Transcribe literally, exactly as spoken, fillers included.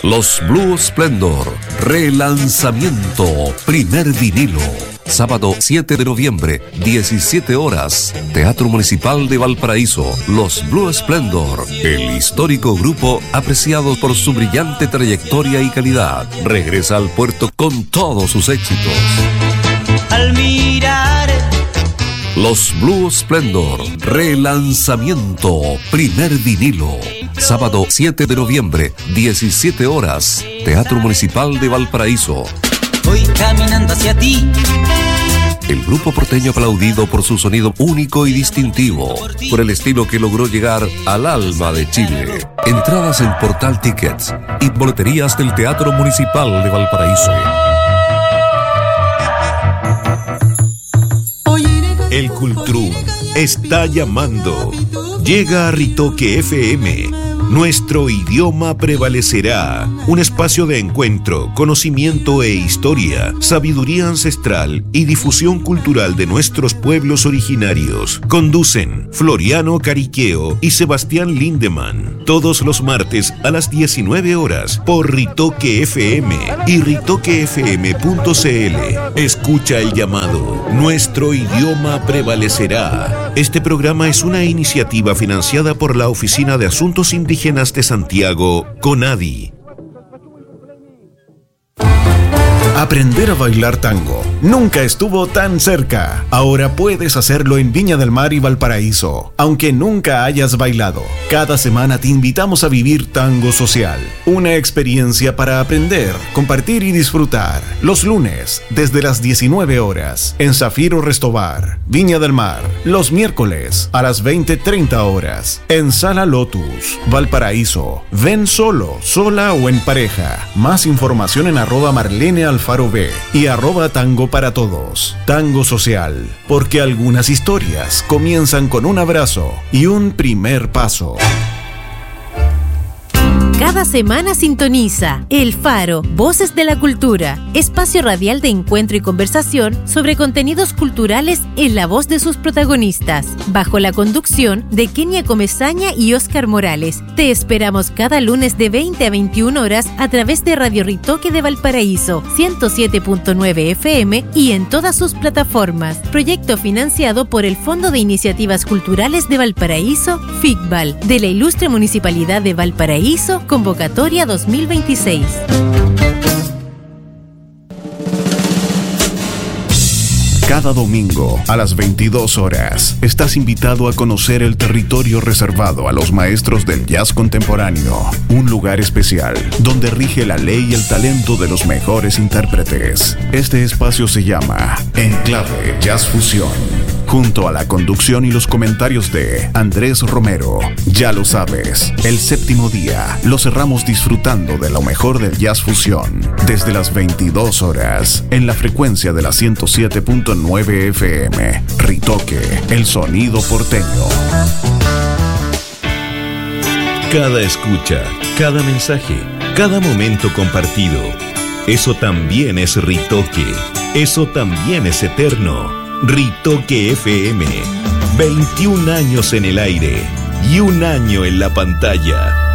Los Blue Splendor, relanzamiento, primer vinilo. Sábado siete de noviembre, diecisiete horas. Teatro Municipal de Valparaíso. Los Blue Splendor, el histórico grupo apreciado por su brillante trayectoria y calidad, regresa al puerto con todos sus éxitos. Al mirar Los Blue Splendor, relanzamiento, primer vinilo. Sábado siete de noviembre, diecisiete horas. Teatro Municipal de Valparaíso. voy caminando hacia ti. El grupo porteño aplaudido por su sonido único y distintivo, por el estilo que logró llegar al alma de Chile. Entradas en Portal Tickets y boleterías del Teatro Municipal de Valparaíso. El Cultrum está llamando. Llega a Ritoque F M. Nuestro idioma prevalecerá. Un espacio de encuentro, conocimiento e historia, sabiduría ancestral y difusión cultural de nuestros pueblos originarios. Conducen Floriano Cariqueo y Sebastián Lindemann. Todos los martes a las diecinueve horas por Ritoque F M y ritoque f m punto c l. Escucha el llamado. Nuestro idioma prevalecerá. Este programa es una iniciativa financiada por la Oficina de Asuntos Indígenas de Santiago, CONADI. Aprender a bailar tango nunca estuvo tan cerca. Ahora puedes hacerlo en Viña del Mar y Valparaíso, aunque nunca hayas bailado. Cada semana te invitamos a vivir Tango Social, una experiencia para aprender, compartir y disfrutar. Los lunes, desde las diecinueve horas, en Zafiro Restobar, Viña del Mar. Los miércoles, a las veinte treinta horas, en Sala Lotus, Valparaíso. Ven solo, sola o en pareja. Más información en arroba Marlene Alfaro B y arroba Tango para Todos. Tango Social, porque algunas historias comienzan con un abrazo y un primer paso. Cada semana sintoniza El Faro, Voces de la Cultura, espacio radial de encuentro y conversación sobre contenidos culturales en la voz de sus protagonistas, bajo la conducción de Kenia Comesaña y Óscar Morales. Te esperamos cada lunes de veinte a veintiuna horas a través de Radio Ritoque de Valparaíso, ciento siete punto nueve F M y en todas sus plataformas. Proyecto financiado por el Fondo de Iniciativas Culturales de Valparaíso, FICVAL, de la Ilustre Municipalidad de Valparaíso, Convocatoria dos mil veintiséis. Cada domingo a las veintidós horas estás invitado a conocer el territorio reservado a los maestros del jazz contemporáneo, un lugar especial donde rige la ley y el talento de los mejores intérpretes. Este espacio se llama Enclave Jazz Fusión, junto a la conducción y los comentarios de Andrés Romero. Ya lo sabes, el séptimo día lo cerramos disfrutando de lo mejor del jazz fusión, desde las veintidós horas, en la frecuencia de la ciento siete punto nueve F M. Ritoque, el sonido porteño. Cada escucha, cada mensaje, cada momento compartido, eso también es Ritoque, eso también es eterno. Ritoque F M, veintiún años en el aire y un año en la pantalla.